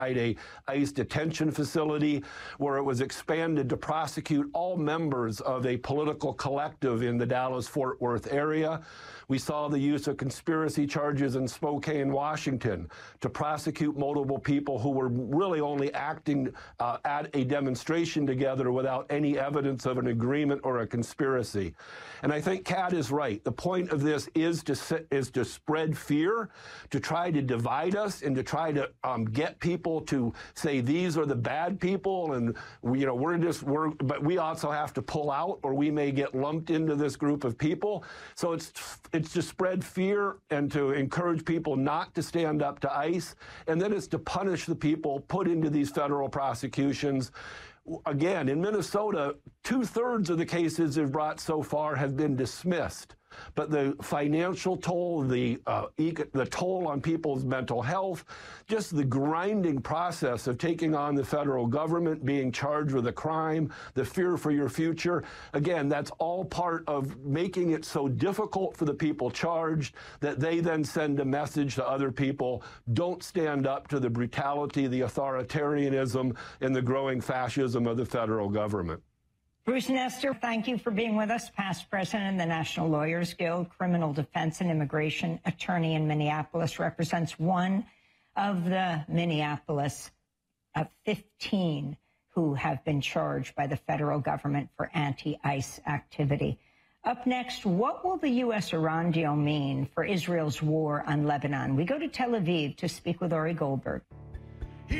a ICE detention facility where it was expanded to prosecute all members of a political collective in the Dallas-Fort Worth area. We saw the use of conspiracy charges in Spokane, Washington, to prosecute multiple people who were really only acting at a demonstration together without any evidence of an agreement or a conspiracy. And I think Kat is right. The point of this is to spread fear, to try to divide us, and to try to get people to say these are the bad people, and but we also have to pull out, or we may get lumped into this group of people. So it's to spread fear and to encourage people not to stand up to ICE, and then it's to punish the people put into these federal prosecutions. Again, in Minnesota, 2/3 of the cases they've brought so far have been dismissed. But the financial toll, the toll on people's mental health, just the grinding process of taking on the federal government, being charged with a crime, the fear for your future, again, that's all part of making it so difficult for the people charged that they then send a message to other people: don't stand up to the brutality, the authoritarianism, and the growing fascism of the federal government. Bruce Nestor, thank you for being with us, past president of the National Lawyers Guild, criminal defense and immigration attorney in Minneapolis, represents one of the Minneapolis of 15 who have been charged by the federal government for anti-ICE activity. Up next, what will the U.S.-Iran deal mean for Israel's war on Lebanon? We go to Tel Aviv to speak with Ori Goldberg.